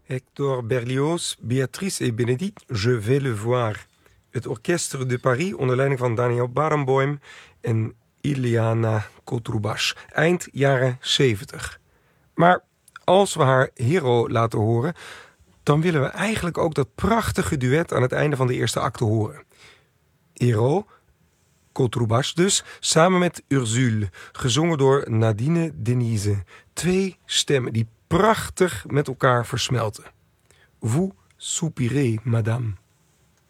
Hector Berlioz, Béatrice et Bénédicte, Je vais le voir. Het Orchestre de Paris onder leiding van Daniel Barenboim en Ileana Cotrubas. Eind jaren 70. Maar als we haar Hero laten horen, dan willen we eigenlijk ook dat prachtige duet aan het einde van de eerste acte horen. Hero, Cotrubas dus, samen met Ursule, gezongen door Nadine Denise. 2 stemmen die prachtig met elkaar versmelten. Vous soupirez, madame.